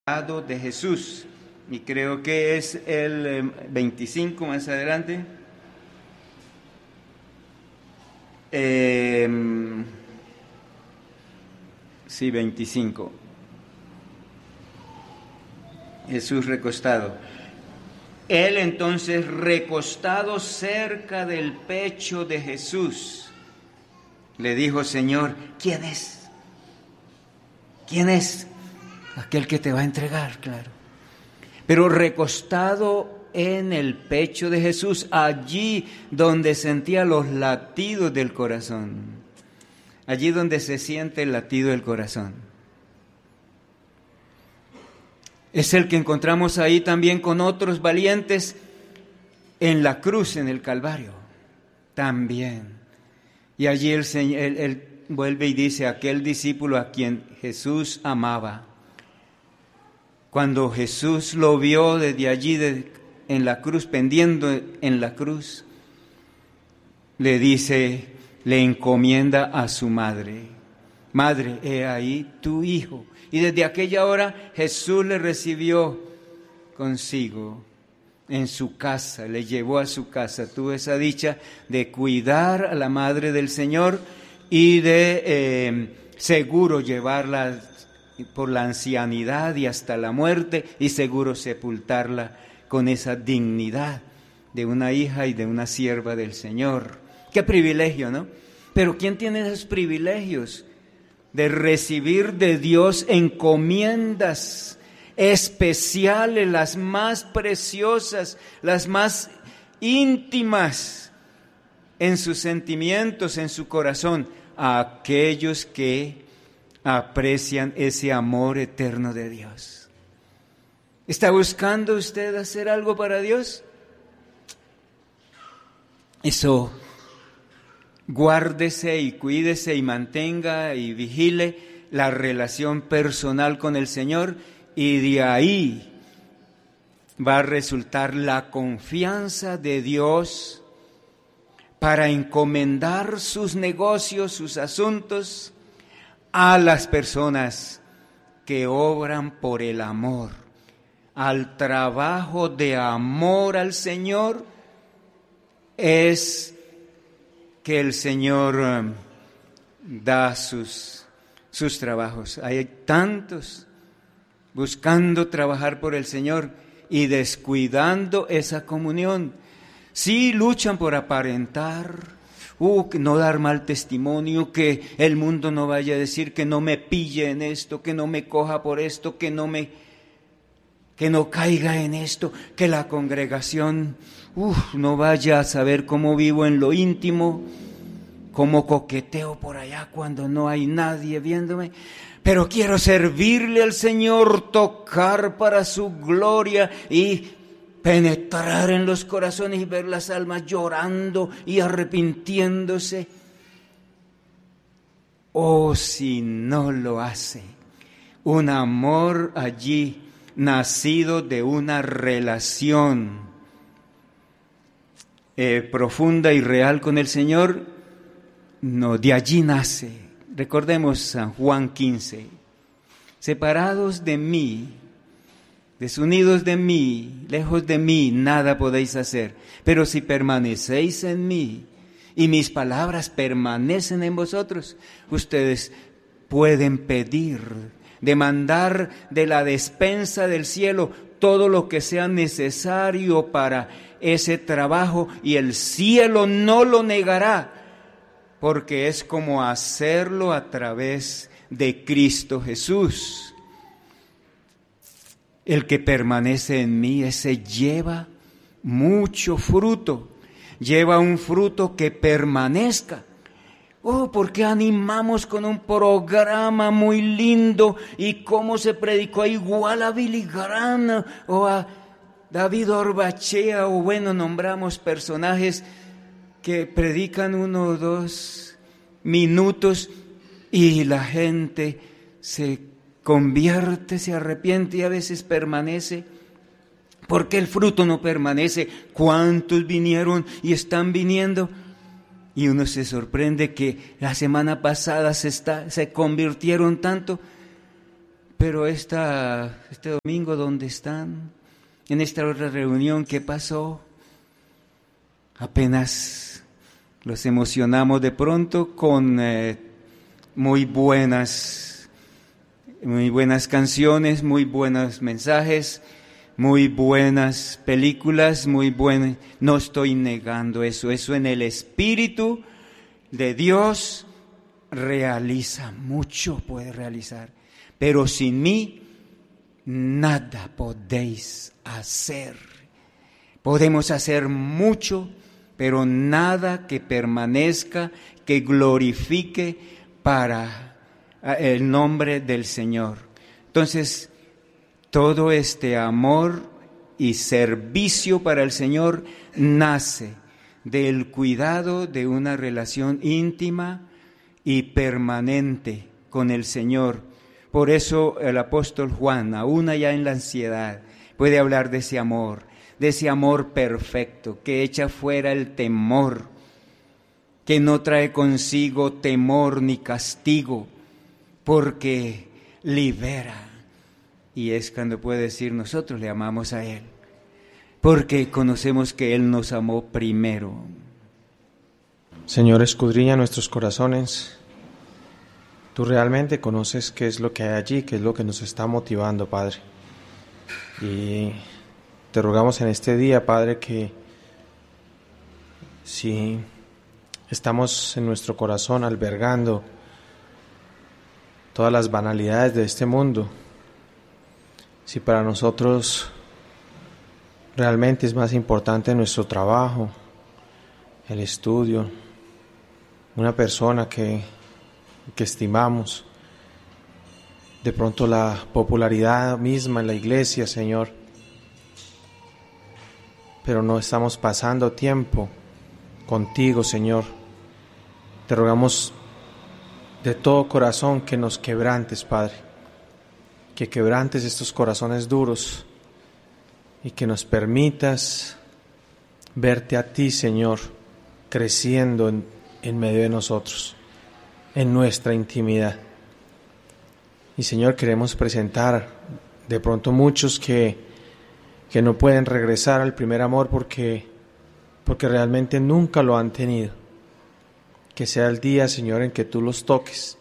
De Jesús, y creo que es el 25 más adelante. Sí, 25. Jesús recostado. Él entonces recostado cerca del pecho de Jesús, le dijo: Señor, ¿quién es? ¿Quién es? Aquel que te va a entregar, claro. Pero recostado en el pecho de Jesús, allí donde sentía los latidos del corazón, allí donde se siente el latido del corazón. Es el que encontramos ahí también con otros valientes en la cruz, en el Calvario, también. Y allí el Señor, él vuelve y dice: aquel discípulo a quien Jesús amaba. Cuando Jesús lo vio desde allí en la cruz, pendiendo en la cruz, le dice, le encomienda a su madre: Madre, he ahí tu hijo. Y desde aquella hora Jesús le recibió consigo en su casa, le llevó a su casa. Tuvo esa dicha de cuidar a la madre del Señor y de seguro llevarla por la ancianidad y hasta la muerte, y seguro sepultarla con esa dignidad de una hija y de una sierva del Señor. Qué privilegio, ¿no? Pero ¿quién tiene esos privilegios de recibir de Dios encomiendas especiales, las más preciosas, las más íntimas en sus sentimientos, en su corazón, a aquellos que aprecian ese amor eterno de Dios? ¿Está buscando usted hacer algo para Dios? Eso, guárdese y cuídese y mantenga y vigile la relación personal con el Señor, y de ahí va a resultar la confianza de Dios para encomendar sus negocios, sus asuntos a las personas que obran por el amor, al trabajo de amor al Señor. Es que el Señor da sus trabajos. Hay tantos buscando trabajar por el Señor y descuidando esa comunión. Sí luchan por aparentar, no dar mal testimonio, que el mundo no vaya a decir que no me pille en esto, que no me coja por esto, que no caiga en esto, que la congregación no vaya a saber cómo vivo en lo íntimo, cómo coqueteo por allá cuando no hay nadie viéndome. Pero quiero servirle al Señor, tocar para su gloria y penetrar en los corazones y ver las almas llorando y arrepintiéndose. O si no lo hace, un amor allí nacido de una relación profunda y real con el Señor, no, de allí nace. Recordemos San Juan 15, separados de mí, desunidos de mí, lejos de mí, nada podéis hacer. Pero si permanecéis en mí y mis palabras permanecen en vosotros, ustedes pueden pedir, demandar de la despensa del cielo todo lo que sea necesario para ese trabajo, y el cielo no lo negará, porque es como hacerlo a través de Cristo Jesús. El que permanece en mí, ese lleva mucho fruto, lleva un fruto que permanezca. ¿Por qué animamos con un programa muy lindo y cómo se predicó igual a Billy Graham o a David Orbachea, o bueno, nombramos personajes que predican 1 o 2 minutos y la gente se convierte, se arrepiente y a veces permanece? ¿Por qué el fruto no permanece? ¿Cuántos vinieron y están viniendo? Y uno se sorprende que la semana pasada se convirtieron tanto, pero este domingo, ¿dónde están? En esta otra reunión, ¿qué pasó? Apenas los emocionamos de pronto con muy buenas canciones, muy buenos mensajes, muy buenas películas, muy buenas. No estoy negando eso en el Espíritu de Dios realiza mucho, puede realizar, pero sin mí nada podéis hacer. Podemos hacer mucho, pero nada que permanezca, que glorifique para el nombre del Señor. Entonces, todo este amor y servicio para el Señor nace del cuidado de una relación íntima y permanente con el Señor. Por eso el apóstol Juan, aún allá en la ansiedad, puede hablar de ese amor perfecto, que echa fuera el temor, que no trae consigo temor ni castigo, porque libera. Y es cuando puede decir, nosotros le amamos a Él, porque conocemos que Él nos amó primero. Señor, escudriña nuestros corazones. Tú realmente conoces qué es lo que hay allí, qué es lo que nos está motivando, Padre. Y te rogamos en este día, Padre, que si estamos en nuestro corazón albergando todas las banalidades de este mundo, si para nosotros realmente es más importante nuestro trabajo, el estudio, una persona que estimamos, de pronto la popularidad misma en la iglesia, Señor, pero no estamos pasando tiempo contigo, Señor. Te rogamos de todo corazón que nos quebrantes, Padre, que quebrantes estos corazones duros y que nos permitas verte a ti, Señor, creciendo en medio de nosotros, en nuestra intimidad. Y Señor, queremos presentar de pronto muchos que no pueden regresar al primer amor porque realmente nunca lo han tenido. Que sea el día, Señor, en que tú los toques.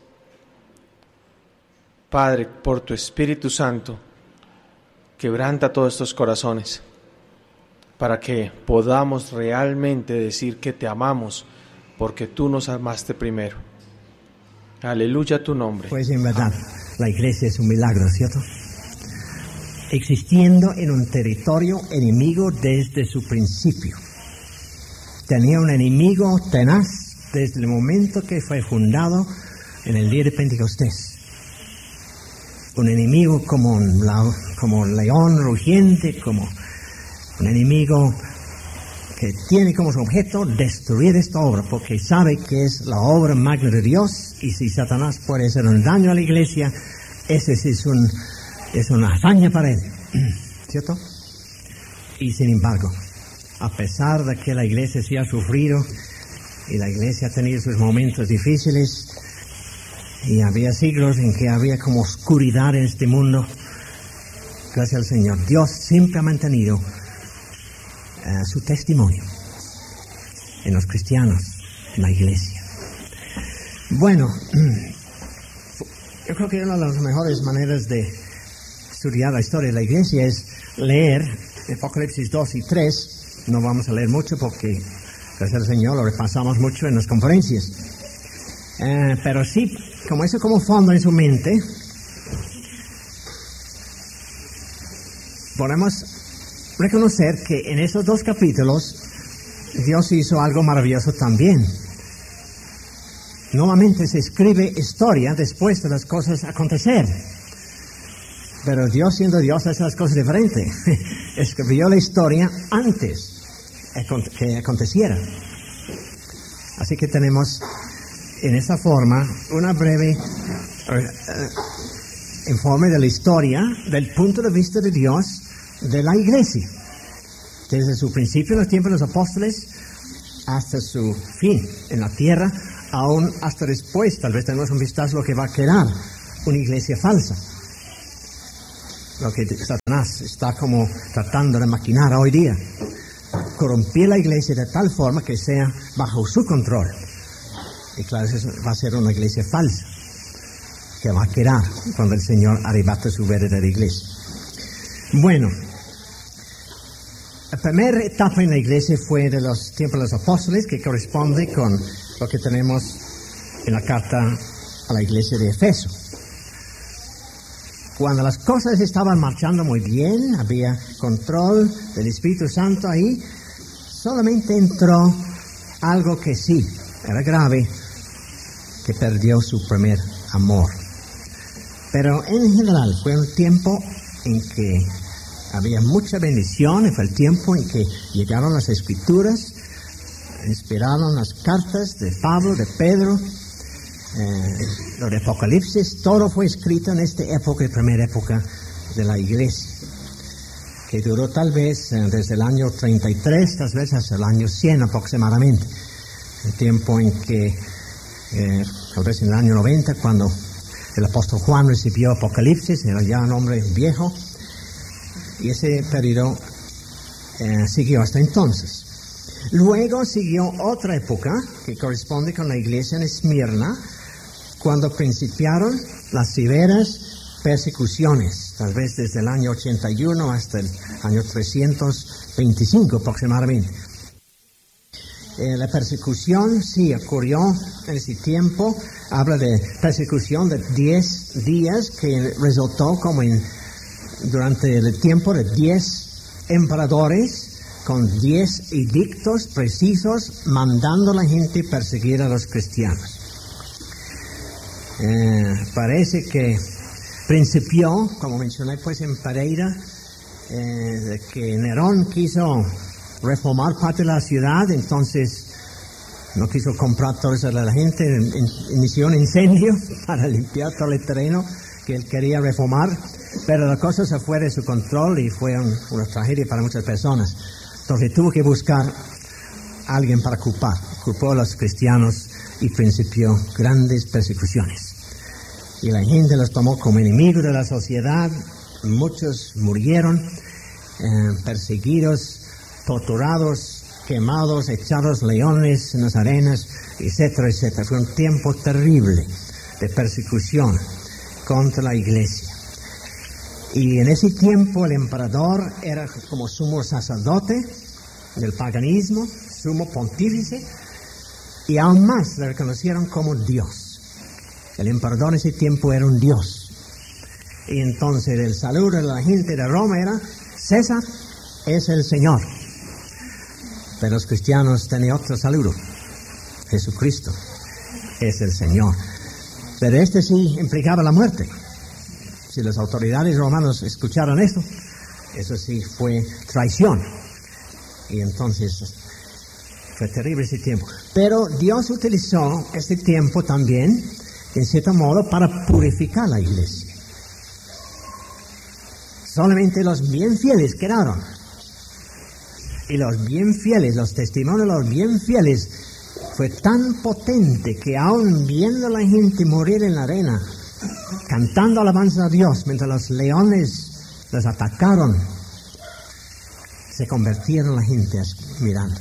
Padre, por tu Espíritu Santo, quebranta todos estos corazones para que podamos realmente decir que te amamos porque tú nos amaste primero. Aleluya a tu nombre. Pues en verdad, la iglesia es un milagro, ¿cierto? Existiendo en un territorio enemigo desde su principio. Tenía un enemigo tenaz desde el momento que fue fundado en el día de Pentecostés. Un enemigo como un león rugiente, como un enemigo que tiene como su objeto destruir esta obra, porque sabe que es la obra magna de Dios, y si Satanás puede hacer un daño a la iglesia, ese sí es una hazaña para él, ¿cierto? Y sin embargo, a pesar de que la iglesia sí ha sufrido, y la iglesia ha tenido sus momentos difíciles, y había siglos en que había como oscuridad en este mundo, gracias al Señor, Dios siempre ha mantenido su testimonio en los cristianos, en la iglesia. Bueno, yo creo que una de las mejores maneras de estudiar la historia de la iglesia es leer Apocalipsis 2 y 3. No vamos a leer mucho porque, gracias al Señor, lo repasamos mucho en las conferencias. Pero sí, como eso como fondo en su mente, podemos reconocer que en esos dos capítulos Dios hizo algo maravilloso también. Normalmente se escribe historia después de las cosas acontecer, pero Dios, siendo Dios, hace las cosas diferentes. Escribió la historia antes que aconteciera. Así que tenemos en esa forma una breve informe de la historia del punto de vista de Dios de la iglesia, desde su principio en los tiempos de los apóstoles hasta su fin en la tierra, aún hasta después. Tal vez tenemos un vistazo de lo que va a quedar una iglesia falsa. lo que Satanás está como tratando de maquinar hoy día. Corrompir la iglesia de tal forma que sea bajo su control. Y claro, eso va a ser una iglesia falsa, que va a quedar cuando el Señor arrebate su verdadera iglesia. Bueno, la primera etapa en la iglesia fue de los tiempos de los apóstoles, que corresponde con lo que tenemos en la carta a la iglesia de Efeso. Cuando las cosas estaban marchando muy bien, había control del Espíritu Santo ahí, solamente entró algo que sí, era grave, que perdió su primer amor. Pero en general fue un tiempo en que había mucha bendición, y fue el tiempo en que llegaron las Escrituras, inspiraron las cartas de Pablo, de Pedro, lo de Apocalipsis, todo fue escrito en esta época, la primera época de la iglesia, que duró tal vez desde el año 33, tal vez hasta el año 100 aproximadamente, el tiempo en que, tal vez en el año 90, cuando el apóstol Juan recibió Apocalipsis, era ya un hombre viejo, y ese periodo siguió hasta entonces. Luego siguió otra época que corresponde con la iglesia en Esmirna, cuando principiaron las severas persecuciones, tal vez desde el año 81 hasta el año 325 aproximadamente. La persecución sí ocurrió en ese tiempo, habla de persecución de 10 días que resultó como durante el tiempo de 10 emperadores, con 10 edictos precisos, mandando a la gente perseguir a los cristianos. Parece que principió, como mencioné pues en Pereira, de que Nerón quiso reformar parte de la ciudad, entonces no quiso comprar todo eso de la gente, inició un incendio para limpiar todo el terreno que él quería reformar, pero la cosa se fue de su control y fue una tragedia para muchas personas. Entonces tuvo que buscar a alguien para culpar. Culpó a los cristianos y principió grandes persecuciones. Y la gente los tomó como enemigos de la sociedad. Muchos murieron, perseguidos, torturados, quemados, echados leones en las arenas, etcétera, etcétera. Fue un tiempo terrible de persecución contra la iglesia. Y en ese tiempo el emperador era como sumo sacerdote del paganismo, sumo pontífice, y aún más le reconocieron como Dios. El emperador en ese tiempo era un Dios. Y entonces el saludo de la gente de Roma era: César es el Señor. Pero los cristianos tenían otro saludo: Jesucristo es el Señor. Pero este sí implicaba la muerte. Si las autoridades romanas escucharon esto, eso sí fue traición. Y entonces fue terrible ese tiempo. Pero Dios utilizó este tiempo también, en cierto modo, para purificar la iglesia. Solamente los bien fieles quedaron. Y los bien fieles, los testimonios de los bien fieles, fue tan potente que aún viendo a la gente morir en la arena, cantando alabanza a Dios, mientras los leones los atacaron, se convirtieron la gente mirando.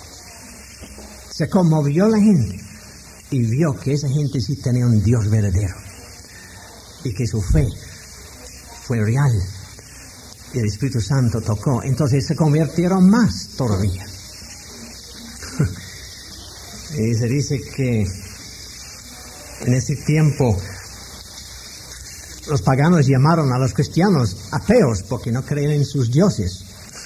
Se conmovió la gente y vio que esa gente sí tenía un Dios verdadero y que su fe fue real y el Espíritu Santo tocó. Entonces se convirtieron más todavía. Y se dice que en ese tiempo los paganos llamaron a los cristianos ateos porque no creen en sus dioses.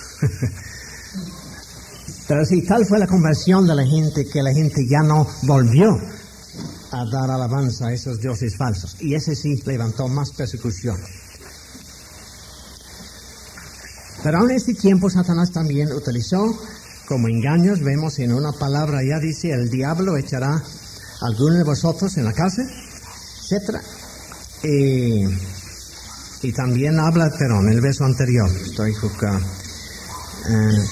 Pero sí, tal fue la conversión de la gente que la gente ya no volvió a dar alabanza a esos dioses falsos. Y ese sí levantó más persecución. Pero aún en este tiempo Satanás también utilizó como engaños. Vemos en una palabra ya dice: el diablo echará a algunos de vosotros en la cárcel, etcétera. Y también habla, pero en el verso anterior,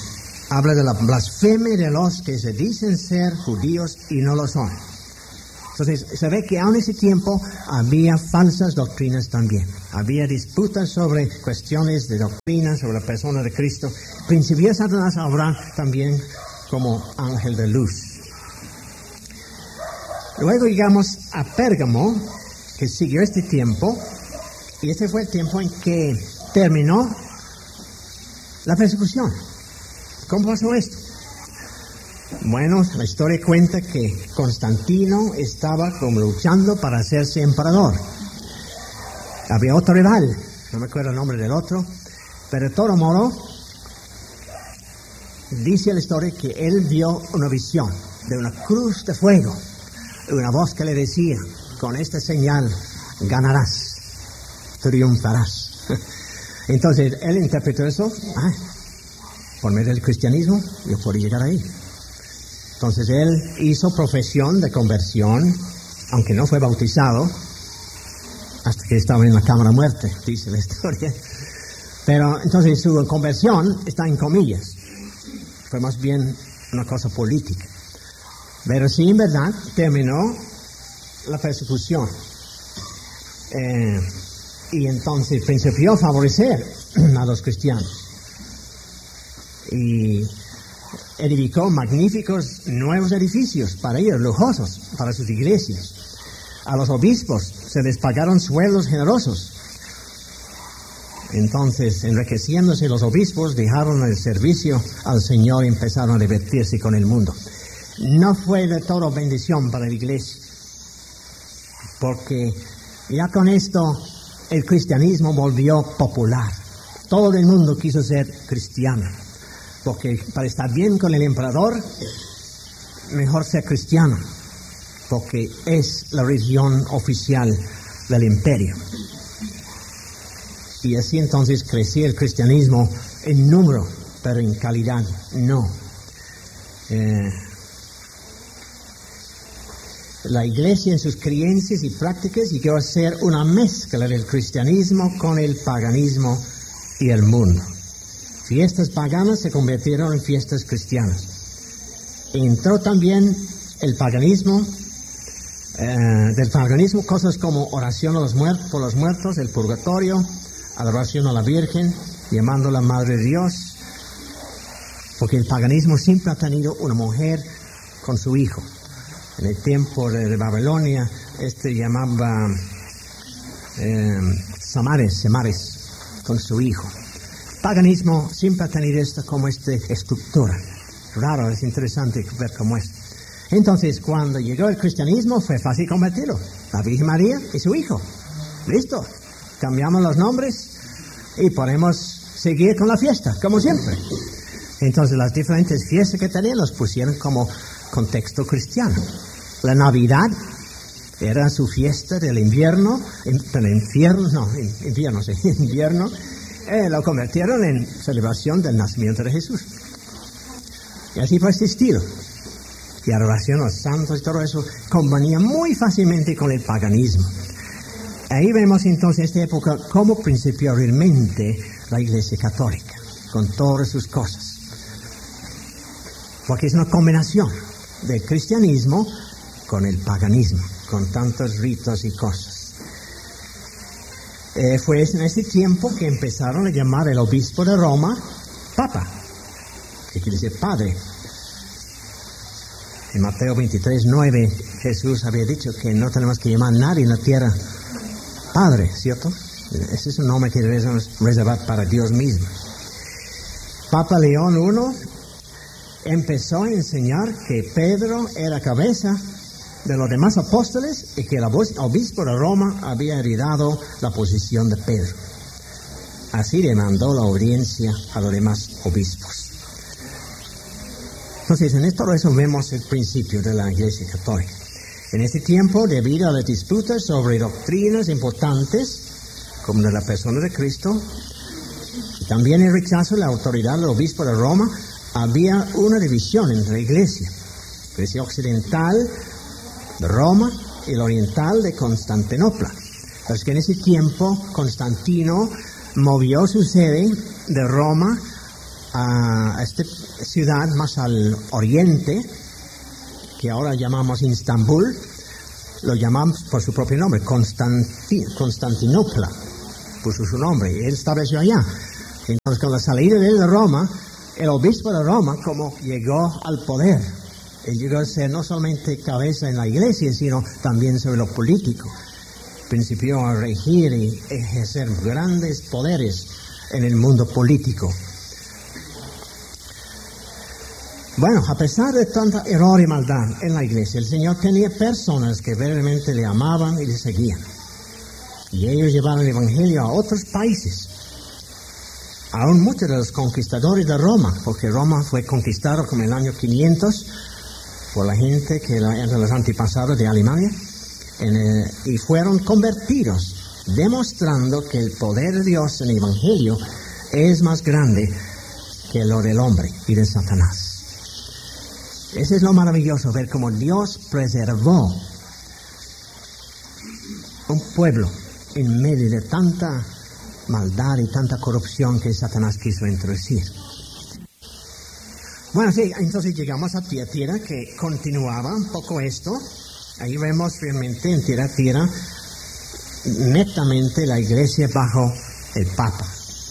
habla de la blasfemia de los que se dicen ser judíos y no lo son. Entonces, se ve que aún en ese tiempo había falsas doctrinas también. Había disputas sobre cuestiones de doctrina, sobre la persona de Cristo. Principió Satanás a obrar también como ángel de luz. Luego llegamos a Pérgamo, que siguió este tiempo, y este fue el tiempo en que terminó la persecución. ¿Cómo pasó esto? Bueno, la historia cuenta que Constantino estaba como luchando para hacerse emperador. Había otro rival, no me acuerdo el nombre del otro, pero de todo modo, dice la historia que él vio una visión de una cruz de fuego, y una voz que le decía, con esta señal ganarás, triunfarás. Entonces, él interpretó eso, por medio del cristianismo, yo puedo llegar ahí. Entonces él hizo profesión de conversión, aunque no fue bautizado, hasta que estaba en la cámara de muerte, dice la historia. Pero entonces su conversión está en comillas, fue más bien una cosa política. Pero sí, en verdad, terminó la persecución. Y entonces principió a favorecer a los cristianos. Y edificó magníficos nuevos edificios para ellos, lujosos, para sus iglesias. A los obispos se les pagaron sueldos generosos. Entonces, enriqueciéndose los obispos, dejaron el servicio al Señor y empezaron a divertirse con el mundo. No fue de todo bendición para la iglesia, porque ya con esto el cristianismo volvió popular. Todo el mundo quiso ser cristiano. Porque para estar bien con el emperador, mejor ser cristiano, porque es la religión oficial del imperio. Y así entonces crecía el cristianismo en número, pero en calidad no. La iglesia en sus creencias y prácticas llegó a ser una mezcla del cristianismo con el paganismo y el mundo. Fiestas paganas se convirtieron en fiestas cristianas. Entró también el paganismo, del paganismo cosas como oración a los muertos, por los muertos, el purgatorio, adoración a la Virgen, llamándola Madre de Dios, porque el paganismo siempre ha tenido una mujer con su hijo. En el tiempo de Babilonia, llamaba Samares, con su hijo. Paganismo siempre ha tenido esto como estructura. Raro, es interesante ver cómo es. Entonces, cuando llegó el cristianismo, fue fácil convertirlo. La Virgen María y su hijo. Listo. Cambiamos los nombres y podemos seguir con la fiesta, como siempre. Entonces, las diferentes fiestas que tenían los pusieron como contexto cristiano. La Navidad era su fiesta del invierno, invierno. Lo convirtieron en celebración del nacimiento de Jesús. Y así fue este estilo. Y adoración a los santos y todo eso convenía muy fácilmente con el paganismo. Ahí vemos entonces en esta época cómo principió realmente la Iglesia Católica, con todas sus cosas. Porque es una combinación del cristianismo con el paganismo, con tantos ritos y cosas. Fue en ese tiempo que empezaron a llamar el obispo de Roma Papa, que quiere decir Padre. En Mateo 23:9 Jesús había dicho que no tenemos que llamar a nadie en la tierra Padre, ¿cierto? Ese es un nombre que debemos reservar para Dios mismo. Papa León I empezó a enseñar que Pedro era cabeza de los demás apóstoles y que el obispo de Roma había heredado la posición de Pedro. Así le mandó la audiencia a los demás obispos. Entonces, en todo eso vemos el principio de la Iglesia Católica. En este tiempo, debido a las disputas sobre doctrinas importantes, como de la persona de Cristo, y también el rechazo de la autoridad del obispo de Roma, había una división entre la Iglesia. La Iglesia occidental de Roma y la oriental de Constantinopla. Entonces que en ese tiempo Constantino movió su sede de Roma a esta ciudad más al oriente, que ahora llamamos Istambul, lo llamamos por su propio nombre, Constantinopla, puso su nombre, y él estableció allá. Entonces, con la salida de él de Roma, el obispo de Roma, como llegó al poder, él llegó a ser no solamente cabeza en la iglesia, sino también sobre lo político. Principió a regir y ejercer grandes poderes en el mundo político. Bueno, a pesar de tanta error y maldad en la iglesia, el Señor tenía personas que verdaderamente le amaban y le seguían. Y ellos llevaron el Evangelio a otros países. Aún muchos de los conquistadores de Roma, porque Roma fue conquistado como en el año 500 por la gente que eran los antepasados de Alemania, y fueron convertidos, demostrando que el poder de Dios en el Evangelio es más grande que lo del hombre y de Satanás. Ese es lo maravilloso, ver cómo Dios preservó un pueblo en medio de tanta maldad y tanta corrupción que Satanás quiso introducir. Bueno, sí, entonces llegamos a Tiatira, que continuaba un poco esto. Ahí vemos realmente en Tiatira netamente la iglesia bajo el Papa.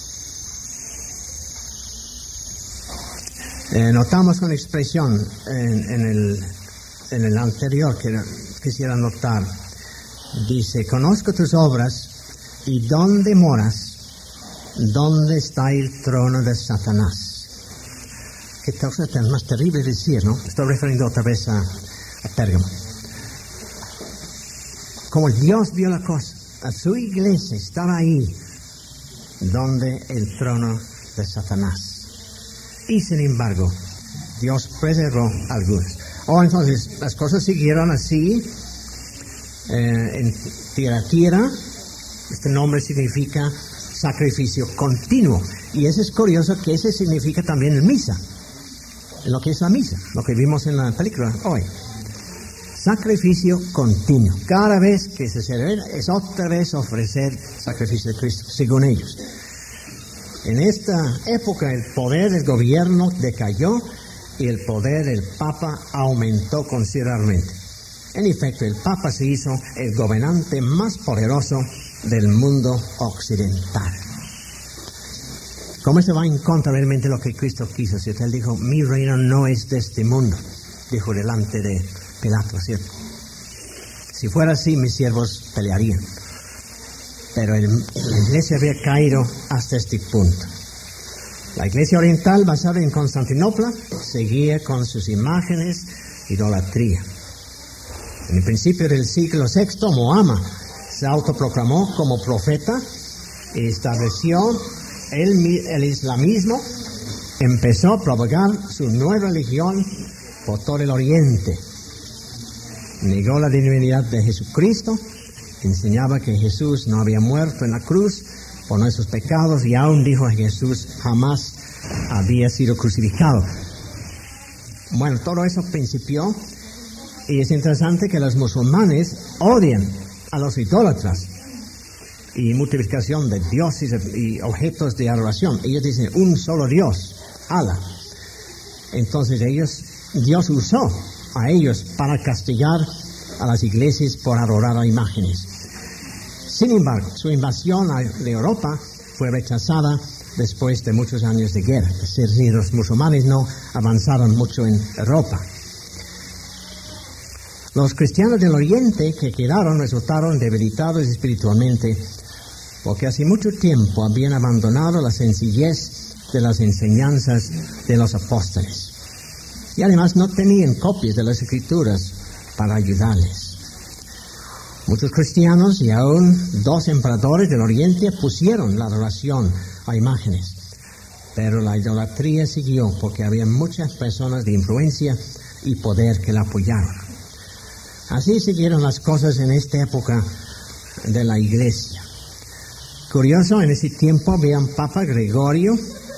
Notamos una expresión en el anterior que quisiera notar. Dice: conozco tus obras y dónde moras, dónde está el trono de Satanás. Qué cosa tan más terrible decir, ¿no? Estoy refiriendo otra vez a Pérgamo. Como Dios vio la cosa, a su iglesia estaba ahí, donde el trono de Satanás. Y sin embargo, Dios preservó algunos. Entonces, las cosas siguieron así. En Tiatira, este nombre significa sacrificio continuo. Y eso es curioso, que ese significa también en misa. En lo que es la misa, lo que vimos en la película hoy. Sacrificio continuo. Cada vez que se celebra es otra vez ofrecer sacrificio de Cristo, según ellos. En esta época el poder del gobierno decayó y el poder del Papa aumentó considerablemente. En efecto, el Papa se hizo el gobernante más poderoso del mundo occidental. ¿Cómo se va en contra realmente de lo que Cristo quiso? Si él dijo: mi reino no es de este mundo, dijo delante de Pilato, ¿cierto? Si fuera así, mis siervos pelearían. Pero la iglesia había caído hasta este punto. La iglesia oriental, basada en Constantinopla, seguía con sus imágenes, idolatría. En el principio del siglo VI, Mahoma se autoproclamó como profeta y estableció el islamismo. Empezó a propagar su nueva religión por todo el oriente. Negó la divinidad de Jesucristo. Enseñaba que Jesús no había muerto en la cruz por nuestros pecados, y aún dijo que Jesús jamás había sido crucificado. Bueno, todo eso principió, y es interesante que los musulmanes odian a los idólatras y multiplicación de dioses y objetos de adoración. Ellos dicen un solo Dios, Allah. Entonces Dios usó a ellos para castigar a las iglesias por adorar a imágenes. Sin embargo, su invasión de Europa fue rechazada después de muchos años de guerra. Es decir, los musulmanes no avanzaron mucho en Europa. Los cristianos del Oriente que quedaron resultaron debilitados espiritualmente, porque hace mucho tiempo habían abandonado la sencillez de las enseñanzas de los apóstoles. Y además no tenían copias de las Escrituras para ayudarles. Muchos cristianos y aún 2 emperadores del Oriente pusieron la adoración a imágenes, pero la idolatría siguió porque había muchas personas de influencia y poder que la apoyaron. Así siguieron las cosas en esta época de la iglesia. Curioso, en ese tiempo había un Papa Gregorio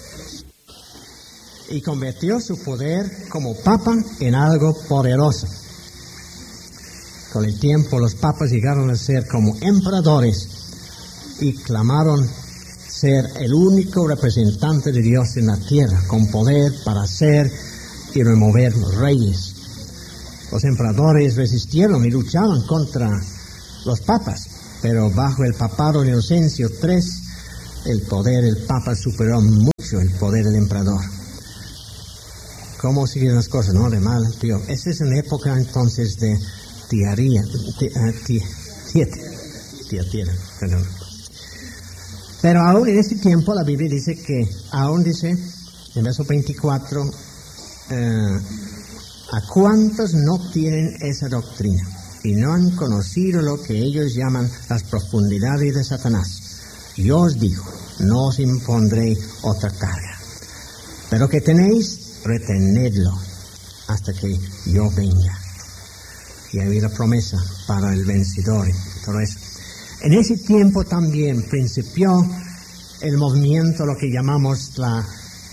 y convirtió su poder como Papa en algo poderoso. Con el tiempo los papas llegaron a ser como emperadores y clamaron ser el único representante de Dios en la tierra, con poder para hacer y remover los reyes. Los emperadores resistieron y lucharon contra los papas, pero bajo el papado de Inocencio III, el poder del papa superó mucho el poder del emperador. ¿Cómo siguen las cosas, no? De mal a peor. Esa es una época entonces de Tiatira, perdón. Pero aún en ese tiempo la Biblia dice que, aún dice, en verso 24, ¿a cuántos no tienen esa doctrina y no han conocido lo que ellos llaman las profundidades de Satanás? Yo os digo, no os impondré otra carga, pero que tenéis, retenedlo hasta que yo venga. Y había la promesa para el vencedor y todo eso. En ese tiempo también principió el movimiento, lo que llamamos la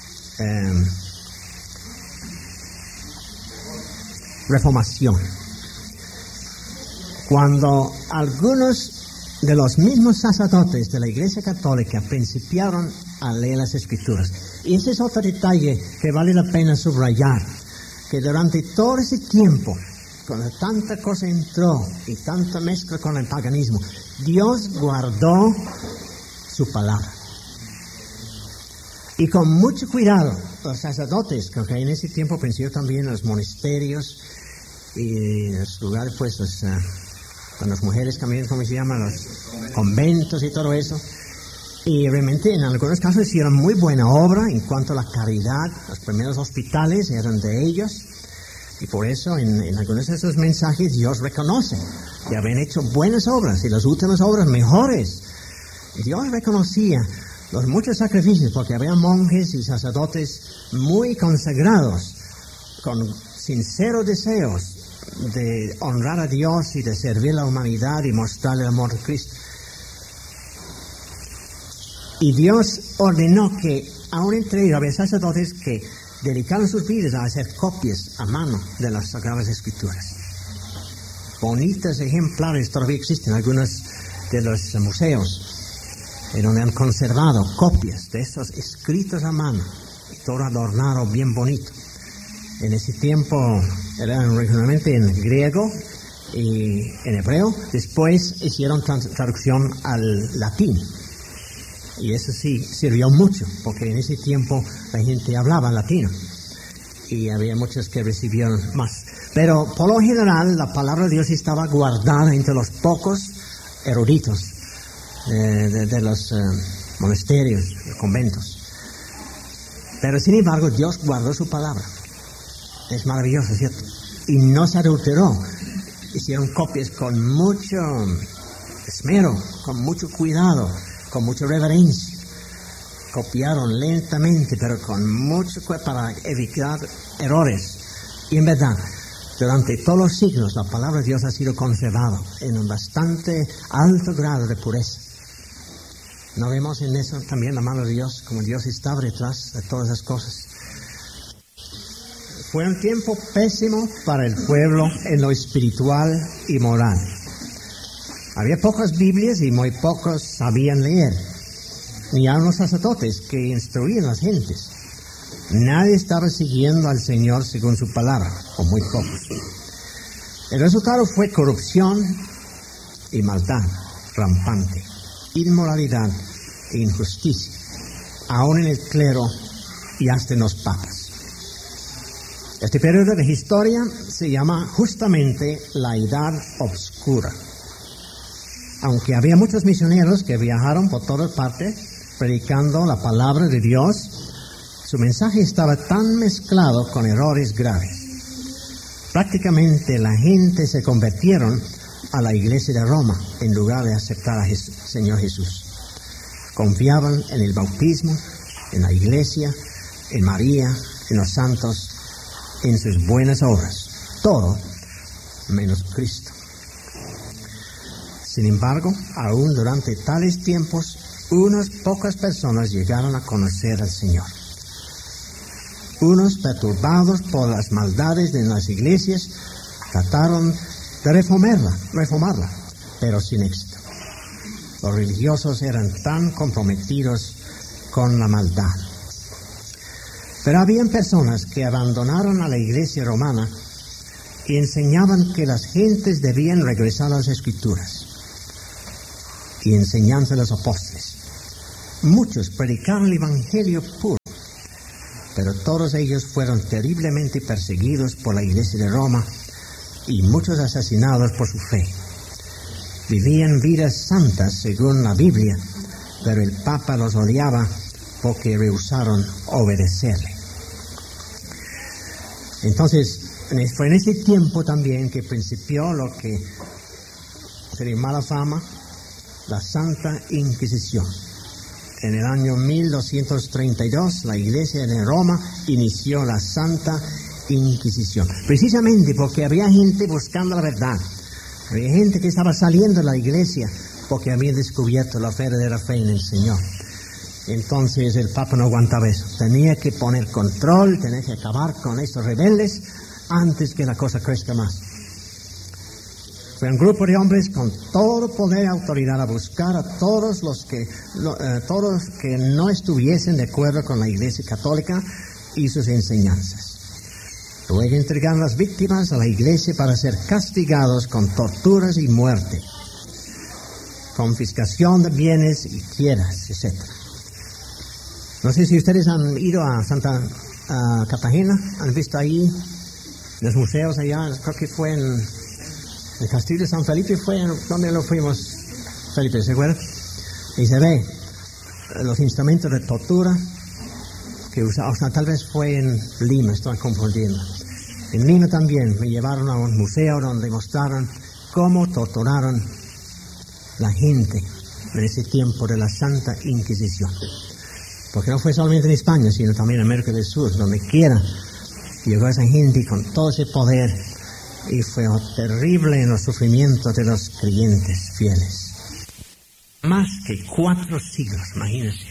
Reformación, cuando algunos de los mismos sacerdotes de la Iglesia Católica principiaron a leer las Escrituras. Y ese es otro detalle que vale la pena subrayar, que durante todo ese tiempo, cuando tanta cosa entró y tanta mezcla con el paganismo, Dios guardó su palabra. Y con mucho cuidado, los sacerdotes, que en ese tiempo pensé también en los monasterios y en los lugares, pues, con las mujeres también, ¿cómo se llaman? Los conventos y todo eso. Y realmente en algunos casos hicieron muy buena obra en cuanto a la caridad. Los primeros hospitales eran de ellos. Y por eso en algunos de esos mensajes Dios reconoce que habían hecho buenas obras y las últimas obras mejores. Dios reconocía los muchos sacrificios porque había monjes y sacerdotes muy consagrados, con sinceros deseos de honrar a Dios y de servir a la humanidad y mostrar el amor de Cristo. Y Dios ordenó que aún entre ellos había sacerdotes que dedicaron sus vidas a hacer copias a mano de las Sagradas Escrituras. Bonitos ejemplares todavía existen en algunos de los museos, en donde han conservado copias de estos escritos a mano, y todo adornado bien bonito. En ese tiempo eran originalmente en griego y en hebreo, después hicieron traducción al latín. Y eso sí sirvió mucho, porque en ese tiempo la gente hablaba latino y había muchos que recibieron más. Pero por lo general la palabra de Dios estaba guardada entre los pocos eruditos de los monasterios, conventos. Pero sin embargo Dios guardó su palabra. Es maravilloso, ¿cierto? Y no se adulteró. Hicieron copias con mucho esmero, con mucho cuidado, con mucha reverencia. Copiaron lentamente, pero con mucho cuidado para evitar errores. Y en verdad, durante todos los siglos, la palabra de Dios ha sido conservada en un bastante alto grado de pureza. ¿No vemos en eso también la mano de Dios, como Dios está detrás de todas las cosas? Fue un tiempo pésimo para el pueblo en lo espiritual y moral. Había pocas Biblias y muy pocos sabían leer. Ni a los sacerdotes que instruían a las gentes. Nadie estaba siguiendo al Señor según su palabra, o muy pocos. El resultado fue corrupción y maldad rampante, inmoralidad e injusticia, aún en el clero y hasta en los papas. Este periodo de historia se llama justamente la Edad Obscura. Aunque había muchos misioneros que viajaron por todas partes predicando la palabra de Dios, su mensaje estaba tan mezclado con errores graves. Prácticamente la gente se convirtieron a la iglesia de Roma en lugar de aceptar a Señor Jesús. Confiaban en el bautismo, en la iglesia, en María, en los santos, en sus buenas obras, todo menos Cristo. Sin embargo, aún durante tales tiempos, unas pocas personas llegaron a conocer al Señor. Unos, perturbados por las maldades de las iglesias, trataron de reformarla, pero sin éxito. Los religiosos eran tan comprometidos con la maldad. Pero habían personas que abandonaron a la iglesia romana y enseñaban que las gentes debían regresar a las Escrituras y enseñanza de los apóstoles. Muchos predicaron el Evangelio puro, pero todos ellos fueron terriblemente perseguidos por la Iglesia de Roma y muchos asesinados por su fe. Vivían vidas santas según la Biblia, pero el Papa los odiaba porque rehusaron obedecerle. Entonces, fue en ese tiempo también que principió lo que se dio mala fama, la Santa Inquisición. En el año 1232, la Iglesia de Roma inició la Santa Inquisición, precisamente porque había gente buscando la verdad. Había gente que estaba saliendo de la Iglesia porque había descubierto la verdadera fe en el Señor. Entonces el Papa no aguantaba eso. Tenía que poner control, tenía que acabar con estos rebeldes antes que la cosa crezca más. Fue un grupo de hombres con todo poder y autoridad a buscar a todos los que no estuviesen de acuerdo con la Iglesia Católica y sus enseñanzas. Luego entregaron las víctimas a la Iglesia para ser castigados con torturas y muerte, confiscación de bienes y tierras, etc. No sé si ustedes han ido a Santa Cartagena, han visto ahí los museos allá, creo que fue en el Castillo de San Felipe, fue donde lo fuimos, Felipe, ¿se acuerdan? Y se ve los instrumentos de tortura que usaban, o sea, tal vez fue en Lima, estoy confundiendo. En Lima también me llevaron a un museo donde mostraron cómo torturaron la gente en ese tiempo de la Santa Inquisición. Porque no fue solamente en España, sino también en América del Sur, donde quiera llegó esa gente con todo ese poder y fue terrible en los sufrimientos de los creyentes fieles. Más que 4 siglos, imagínense.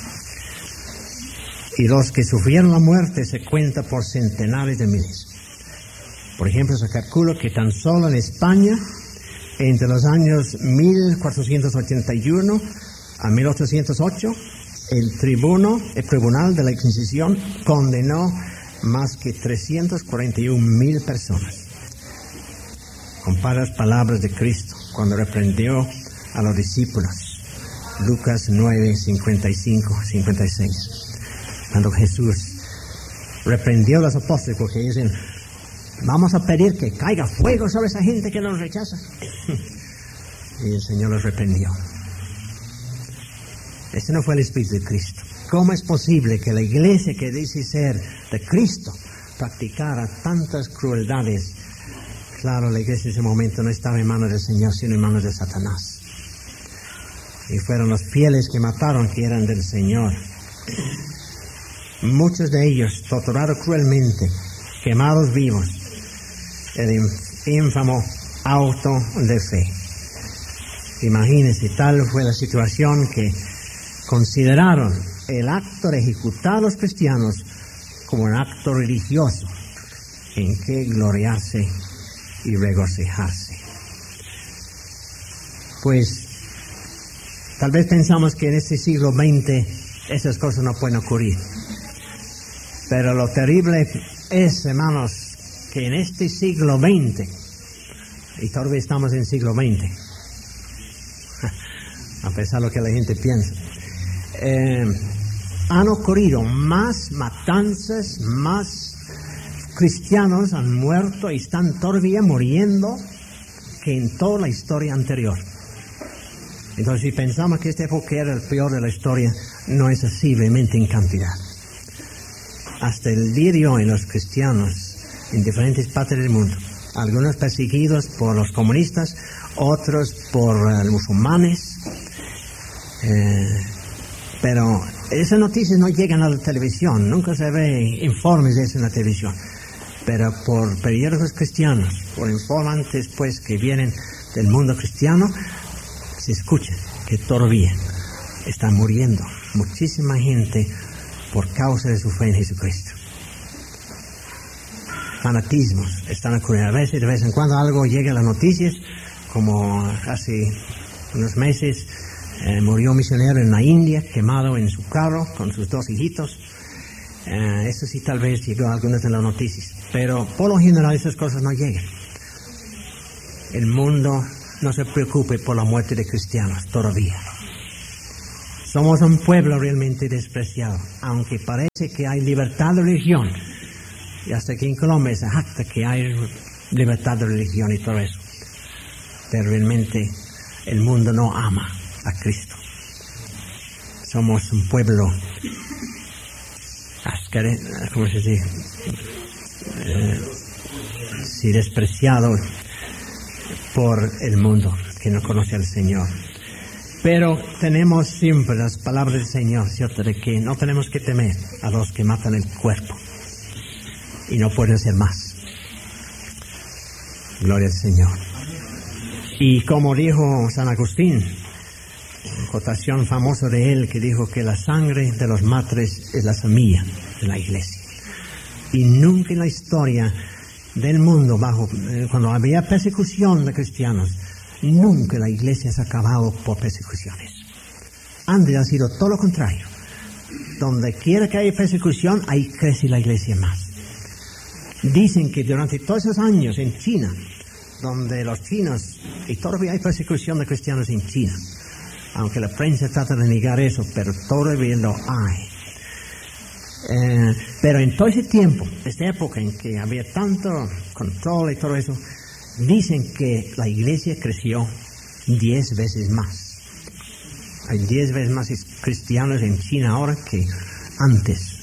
Y los que sufrieron la muerte se cuenta por centenares de miles. Por ejemplo, se calcula que tan solo en España, entre los años 1481 a 1808, el Tribunal de la Inquisición condenó más que 341,000 personas. Compara las palabras de Cristo cuando reprendió a los discípulos. Lucas 9, 55, 56. Cuando Jesús reprendió a los apóstoles porque dicen, vamos a pedir que caiga fuego sobre esa gente que nos rechaza. Y el Señor los reprendió. Este no fue el Espíritu de Cristo. ¿Cómo es posible que la iglesia que dice ser de Cristo practicara tantas crueldades? Claro, la iglesia en ese momento no estaba en manos del Señor, sino en manos de Satanás. Y fueron los fieles que mataron, que eran del Señor. Muchos de ellos torturados cruelmente, quemados vivos. El ínfamo auto de fe. Imagínense, tal fue la situación que consideraron el acto de ejecutar a los cristianos como un acto religioso en que gloriarse y regocijarse. Pues tal vez pensamos que en este siglo XX esas cosas no pueden ocurrir, pero lo terrible es, hermanos, que en este siglo XX, y todavía estamos en el siglo XX, a pesar de lo que la gente piensa, han ocurrido más matanzas, más cristianos han muerto y están todavía muriendo que en toda la historia anterior. Entonces, si pensamos que esta época era el peor de la historia, no es así realmente en cantidad. Hasta el día de hoy, los cristianos en diferentes partes del mundo, algunos perseguidos por los comunistas, otros por los musulmanes, pero esas noticias no llegan a la televisión, nunca se ve informes de eso en la televisión, pero por periódicos cristianos, por informantes pues que vienen del mundo cristiano, se escucha que todavía está muriendo muchísima gente por causa de su fe en Jesucristo. Fanatismos están ocurriendo. A veces, de vez en cuando algo llega a las noticias, como hace unos meses murió un misionero en la India, quemado en su carro con sus 2 hijitos, Eso sí tal vez llegó a algunas de las noticias, pero por lo general esas cosas no llegan. El mundo no se preocupe por la muerte de cristianos todavía. Somos un pueblo realmente despreciado, aunque parece que hay libertad de religión. Y hasta aquí en Colombia se jacta que hay libertad de religión y todo eso. Pero realmente el mundo no ama a Cristo. Somos un pueblo ¿cómo se dice? Sí, despreciado por el mundo que no conoce al Señor. Pero tenemos siempre las palabras del Señor, ¿cierto? De que no tenemos que temer a los que matan el cuerpo y no pueden ser más. Gloria al Señor. Y como dijo San Agustín, cotación famosa de él, que dijo que la sangre de los mártires es la semilla de la iglesia. Y nunca en la historia del mundo, cuando había persecución de cristianos, nunca la iglesia se ha acabado por persecuciones. Antes ha sido todo lo contrario. Donde quiera que haya persecución, ahí crece la iglesia más. Dicen que durante todos esos años en China, donde los chinos, y todavía hay persecución de cristianos en China, aunque la prensa trata de negar eso, pero todavía lo hay. Pero en todo ese tiempo, esta época en que había tanto control y todo eso, dicen que la iglesia creció 10 veces más. Hay 10 veces más cristianos en China ahora que antes.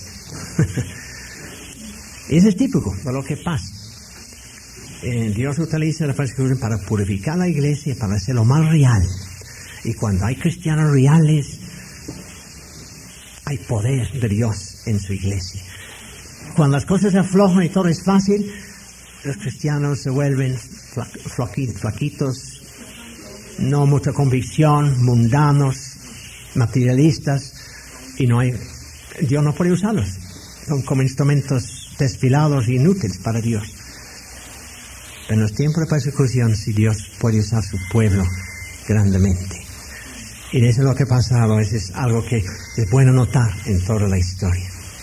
Eso es típico de lo que pasa. Dios utiliza la persecución para purificar la iglesia, para hacerlo más real. Y cuando hay cristianos reales, hay poder de Dios en su iglesia. Cuando las cosas se aflojan y todo es fácil, los cristianos se vuelven flaquitos, no mucha convicción, mundanos, materialistas, y Dios no puede usarlos. Son como instrumentos desfilados e inútiles para Dios. Pero en los tiempos de persecución, sí, Dios puede usar su pueblo grandemente. Y eso es lo que ha pasado, eso es algo que es bueno notar en toda la historia.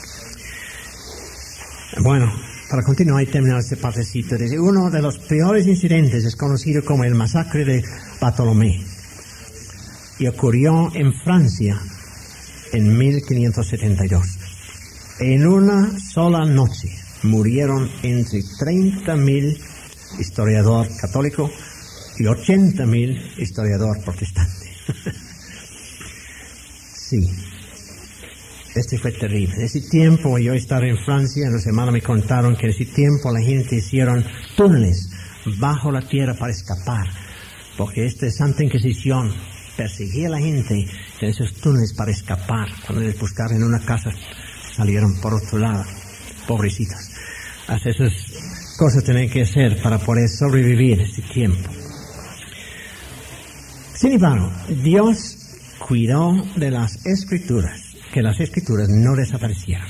Bueno, para continuar y terminar este partecito, uno de los peores incidentes es conocido como el masacre de Bartolomé, y ocurrió en Francia en 1572. En una sola noche murieron entre 30.000 historiador católico y 80.000 historiador protestante. Sí, este fue terrible. En ese tiempo, yo estaba en Francia, la semana me contaron que en ese tiempo la gente hicieron túneles bajo la tierra para escapar, porque esta Santa Inquisición perseguía a la gente en esos túneles para escapar. Cuando les buscaron en una casa, salieron por otro lado, pobrecitos. Así esas cosas tienen que hacer para poder sobrevivir este tiempo. Sin embargo, Dios cuidó de las Escrituras, que las Escrituras no desaparecieran.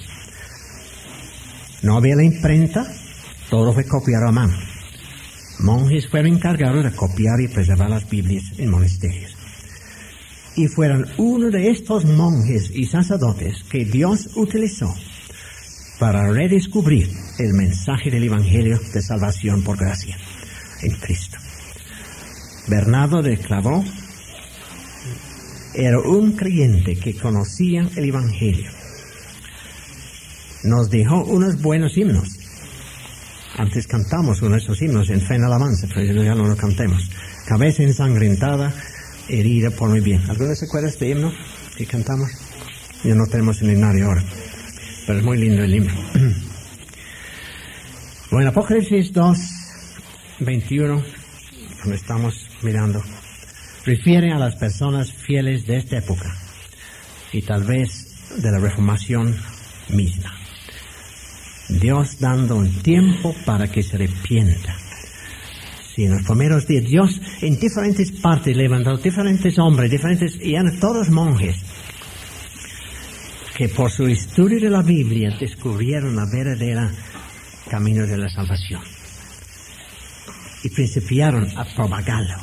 No había la imprenta, todo fue copiado a mano. Monjes fueron encargados de copiar y preservar las Biblias en monasterios. Y fueron uno de estos monjes y sacerdotes que Dios utilizó para redescubrir el mensaje del Evangelio de salvación por gracia en Cristo. Bernardo de Clairvaux era un creyente que conocía el Evangelio. Nos dejó unos buenos himnos. Antes cantamos uno de esos himnos en fe en alabanza, pero ya no lo cantemos. Cabeza ensangrentada, herida por mi bien. ¿Alguno se acuerda de este himno que cantamos? Ya no tenemos el himnario ahora, pero es muy lindo el himno. Bueno, Apocalipsis 2:21, donde estamos mirando, refiere a las personas fieles de esta época y tal vez de la Reformación misma. Dios dando un tiempo para que se arrepienta. Sí, en los primeros días, Dios en diferentes partes levantó diferentes hombres, y eran todos monjes, que por su estudio de la Biblia descubrieron la verdadera camino de la salvación y principiaron a propagarlo.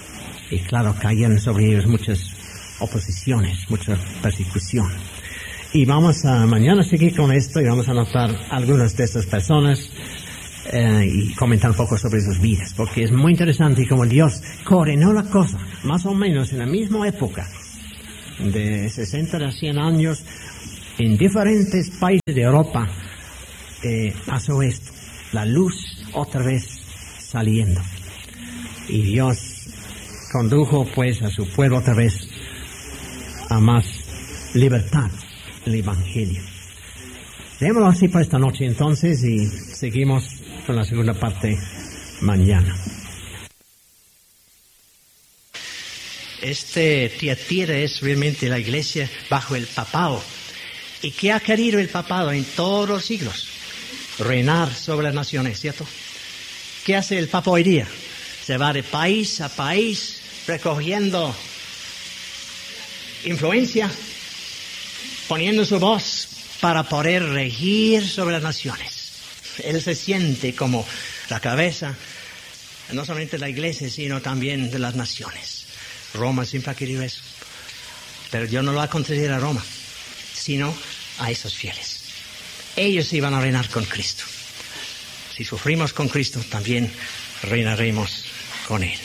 Y claro, cayeron sobre ellos muchas oposiciones, mucha persecución. Y vamos a mañana seguir con esto y vamos a anotar algunas de estas personas y comentar un poco sobre sus vidas, porque es muy interesante cómo Dios coordinó la cosa, más o menos en la misma época, de 60 a 100 años, en diferentes países de Europa pasó esto, la luz otra vez saliendo, y Dios condujo pues a su pueblo otra vez a más libertad en el Evangelio. Dejémoslo así para esta noche entonces y seguimos con la segunda parte mañana. Tiatira es realmente la iglesia bajo el papado. ¿Y qué ha querido el papado en todos los siglos? Reinar sobre las naciones, ¿cierto? ¿Qué hace el papa hoy día? Se va de país a país recogiendo influencia, poniendo su voz para poder regir sobre las naciones. Él se siente como la cabeza, no solamente de la iglesia, sino también de las naciones. Roma siempre ha querido eso. Pero Dios no lo ha concedido a Roma, sino a esos fieles. Ellos iban a reinar con Cristo. Si sufrimos con Cristo, también reinaremos con Él.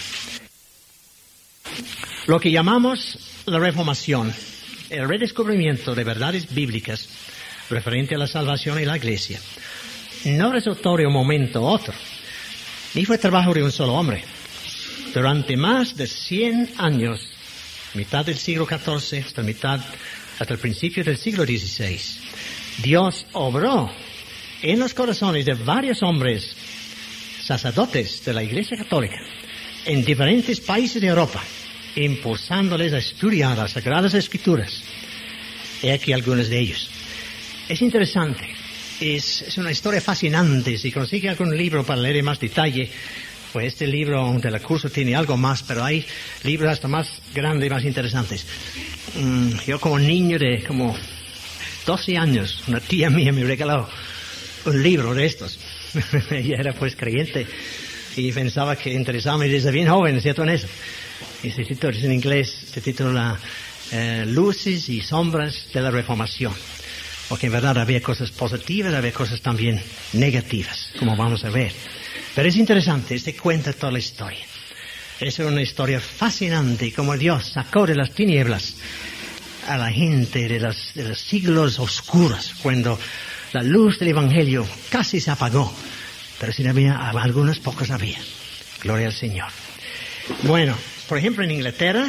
Lo que llamamos la Reformación, el redescubrimiento de verdades bíblicas referente a la salvación y la iglesia, no resultó de un momento a otro, ni fue trabajo de un solo hombre. Durante más de 100 años, mitad del siglo XIV hasta el principio del siglo XVI, Dios obró en los corazones de varios hombres, sacerdotes de la Iglesia Católica, en diferentes países de Europa, impulsándoles a estudiar las Sagradas Escrituras. He aquí algunos de ellos. Es interesante, es una historia fascinante. Si consigue algún libro para leer en más detalle, pues este libro del curso tiene algo más, pero hay libros hasta más grandes y más interesantes. Yo como niño de como 12 años, una tía mía me regaló un libro de estos. Ella era pues creyente y pensaba que interesaba desde bien joven, ¿cierto? En eso. Y ese título es en inglés, se titula Luces y Sombras de la Reformación. Porque en verdad había cosas positivas, había cosas también negativas, como vamos a ver. Pero es interesante, este cuenta toda la historia. Es una historia fascinante, como Dios sacó de las tinieblas a la gente de los siglos oscuros, cuando la luz del Evangelio casi se apagó. Pero sí había, algunas pocas había. Gloria al Señor. Bueno, por ejemplo, en Inglaterra,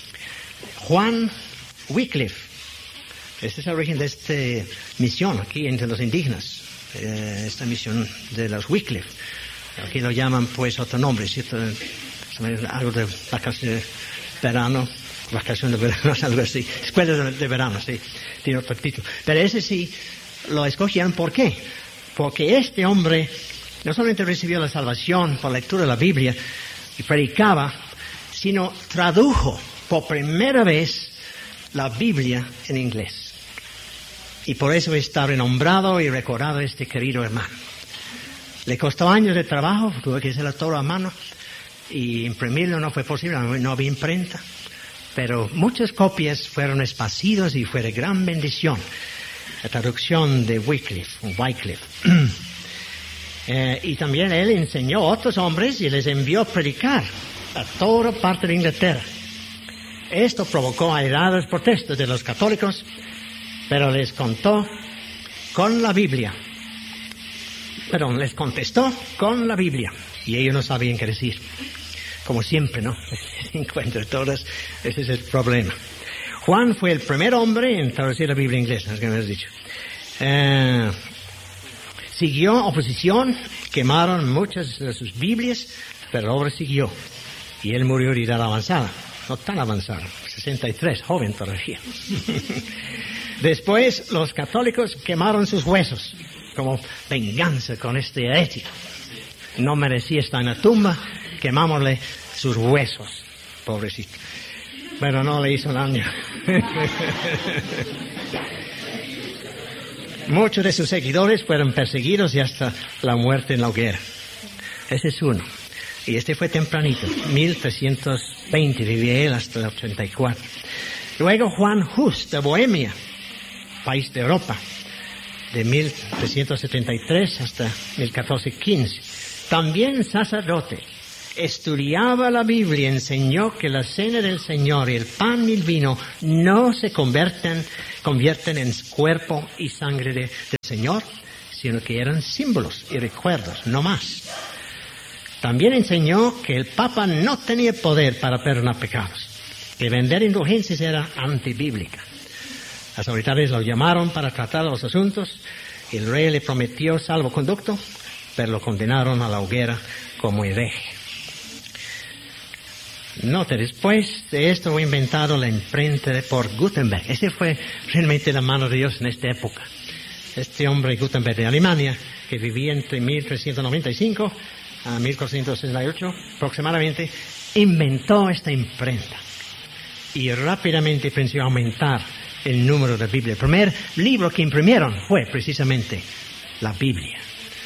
Juan Wycliffe, este es el origen de esta misión aquí entre los indígenas, esta misión de los Wycliffe. Aquí lo llaman pues otro nombre, ¿cierto? Algo de vacaciones de verano, algo así. Escuela de verano, sí, tiene otro título. Pero ese sí lo escogieron, ¿por qué? Porque este hombre no solamente recibió la salvación por la lectura de la Biblia y predicaba, sino tradujo por primera vez la Biblia en inglés. Y por eso está renombrado y recordado este querido hermano. Le costó años de trabajo, tuve que hacerlo todo a mano, y imprimirlo no fue posible, no había imprenta, pero muchas copias fueron esparcidas y fue de gran bendición. La traducción de Wycliffe. Y también él enseñó a otros hombres y les envió a predicar a toda parte de Inglaterra. Esto provocó airadas protestas de los católicos, pero les contestó con la Biblia. Y ellos no sabían qué decir. Como siempre, ¿no? Se encuentra todas, ese es el problema. Juan fue el primer hombre en traducir la Biblia inglesa, es que me has dicho. Siguió oposición, quemaron muchas de sus Biblias, pero la obra siguió. Y él murió de edad avanzada, no tan avanzada, 63, joven todavía. Después los católicos quemaron sus huesos, como venganza con este herético. No merecía estar en la tumba, quemámosle sus huesos, pobrecito. Pero no le hizo daño. Muchos de sus seguidores fueron perseguidos y hasta la muerte en la hoguera. Ese es uno. Y este fue tempranito, 1320, vivía él hasta el 84. Luego Juan Hus, de Bohemia, país de Europa, de 1373 hasta 1415. También sacerdote. Estudiaba la Biblia, enseñó que la cena del Señor y el pan y el vino no se convierten en cuerpo y sangre del Señor, sino que eran símbolos y recuerdos, no más. También enseñó que el Papa no tenía poder para perdonar pecados, que vender indulgencias era antibíblica. Las autoridades lo llamaron para tratar los asuntos y el rey le prometió salvoconducto, pero lo condenaron a la hoguera como hereje. Note, después de esto fue inventado la imprenta por Gutenberg. Ese fue realmente la mano de Dios en esta época. Este hombre Gutenberg de Alemania, que vivía entre 1395 a 1468 aproximadamente, inventó esta imprenta. Y rápidamente pensó aumentar el número de Biblia. El primer libro que imprimieron fue precisamente la Biblia.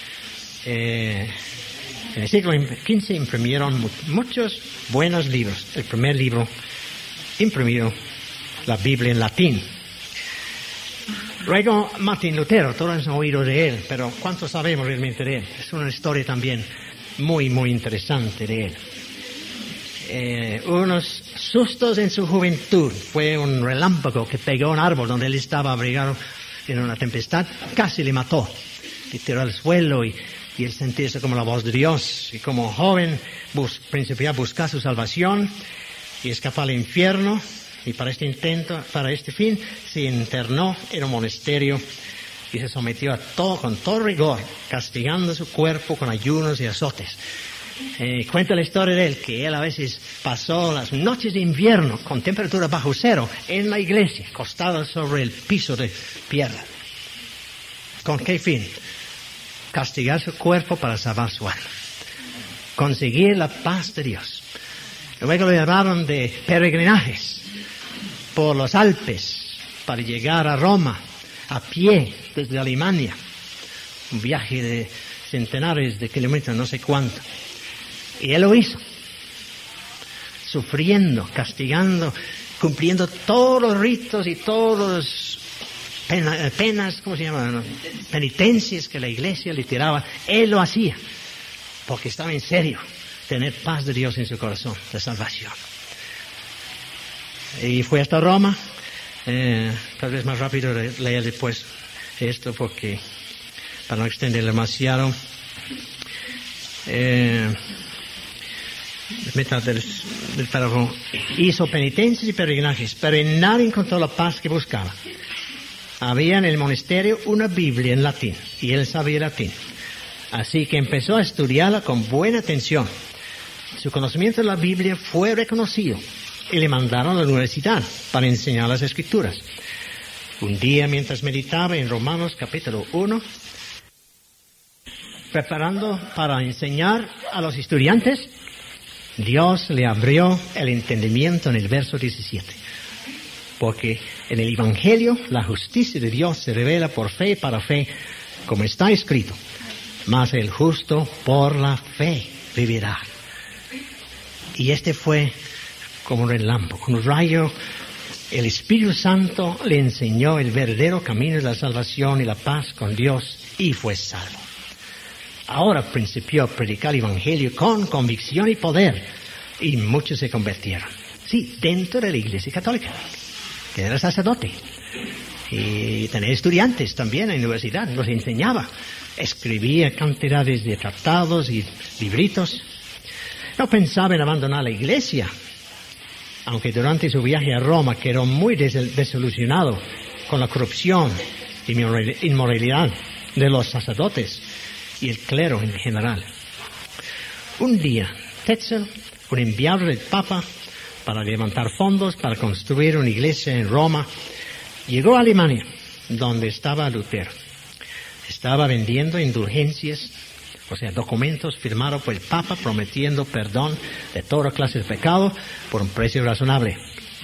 En el siglo XV imprimieron muchos buenos libros. El primer libro imprimió la Biblia en latín. Luego Martín Lutero, todos han oído de él, pero ¿cuánto sabemos realmente de él? Es una historia también muy, muy interesante de él. Unos sustos en su juventud. Fue un relámpago que pegó a un árbol donde él estaba abrigado en una tempestad. Casi le mató. Le tiró al suelo y él sentirse como la voz de Dios. Y como joven principió a buscar su salvación y escapó al infierno. Y para este fin, se internó en un monasterio y se sometió con todo rigor, castigando su cuerpo con ayunos y azotes. Cuenta la historia de él, que él a veces pasó las noches de invierno con temperatura bajo cero en la iglesia, acostado sobre el piso de piedra. ¿Con qué fin? Castigar su cuerpo para salvar su alma. Conseguir la paz de Dios. Luego le hablaron de peregrinajes por los Alpes para llegar a Roma a pie desde Alemania. Un viaje de centenares de kilómetros, no sé cuánto. Y él lo hizo. Sufriendo, castigando, cumpliendo todos los ritos y todos los penas, ¿cómo se llaman? Penitencias que la iglesia le tiraba. Él lo hacía porque estaba en serio, tener paz de Dios en su corazón, de salvación. Y fue hasta Roma. Tal vez más rápido leer después esto porque para no extender demasiado. Del párrafo. Hizo penitencias y peregrinajes, pero en nada encontró la paz que buscaba. Había en el monasterio una Biblia en latín, y él sabía latín. Así que empezó a estudiarla con buena atención. Su conocimiento de la Biblia fue reconocido, y le mandaron a la universidad para enseñar las Escrituras. Un día, mientras meditaba en Romanos capítulo 1, preparando para enseñar a los estudiantes, Dios le abrió el entendimiento en el verso 17. Porque en el Evangelio la justicia de Dios se revela por fe para fe, como está escrito. Mas el justo por la fe vivirá. Y este fue como un relámpago, como un rayo. El Espíritu Santo le enseñó el verdadero camino de la salvación y la paz con Dios y fue salvo. Ahora principió a predicar el Evangelio con convicción y poder, y muchos se convirtieron. Sí, dentro de la Iglesia Católica, que era sacerdote. Y tenía estudiantes también en la universidad, los enseñaba. Escribía cantidades de tratados y libritos. No pensaba en abandonar la Iglesia, aunque durante su viaje a Roma quedó muy desilusionado con la corrupción y inmoralidad de los sacerdotes y el clero en general. Un día, Tetzel, un enviado del Papa para levantar fondos para construir una iglesia en Roma, llegó a Alemania, donde estaba Lutero. Estaba vendiendo indulgencias, o sea, documentos firmados por el Papa prometiendo perdón de toda clase de pecado por un precio razonable.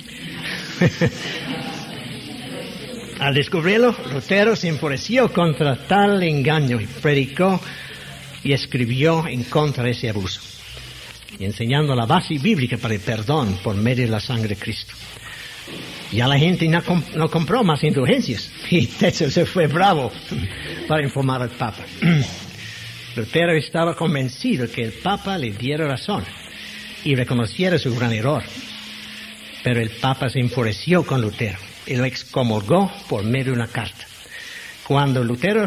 Al descubrirlo, Lutero se enfureció contra tal engaño y predicó y escribió en contra de ese abuso, y enseñando la base bíblica para el perdón por medio de la sangre de Cristo. Ya la gente no compró más indulgencias y Tetzel se fue bravo para informar al Papa. Lutero estaba convencido que el Papa le diera razón y reconociera su gran error. Pero el Papa se enfureció con Lutero y lo excomulgó por medio de una carta. Cuando Lutero